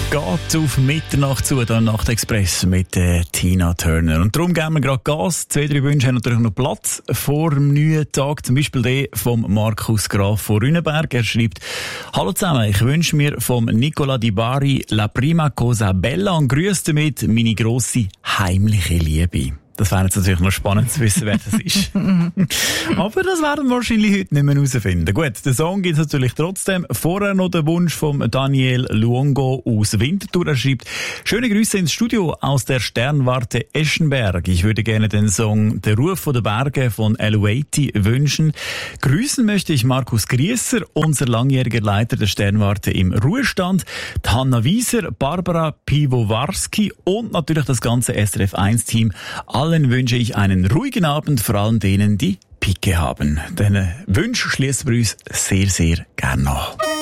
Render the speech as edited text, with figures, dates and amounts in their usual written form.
Geht auf Mitternacht zu, dann Nachtexpress mit Tina Turner. Und darum geben wir gerade Gas. 2-3 Wünsche haben natürlich noch Platz vor dem neuen Tag. Zum Beispiel den vom Markus Graf von Rüneberg. Er schreibt: Hallo zusammen, ich wünsche mir vom Nicola Di Bari La Prima Cosa Bella und grüße damit meine grosse heimliche Liebe. Das wäre jetzt natürlich noch spannend zu wissen, wer das ist. Aber das werden wir wahrscheinlich heute nicht mehr herausfinden. Gut, den Song gibt es natürlich trotzdem. Vorher noch der Wunsch von Daniel Luongo aus Winterthur. Er schreibt: Schöne Grüße ins Studio aus der Sternwarte Eschenberg. Ich würde gerne den Song Der Ruf der Berge von Eluati wünschen. Grüßen möchte ich Markus Griesser, unser langjähriger Leiter der Sternwarte im Ruhestand, Hanna Wieser, Barbara Piwowarski und natürlich das ganze SRF 1-Team. Allen wünsche ich einen ruhigen Abend, vor allem denen, die Picke haben. Den Wunsch schließen wir uns sehr, sehr gern nach.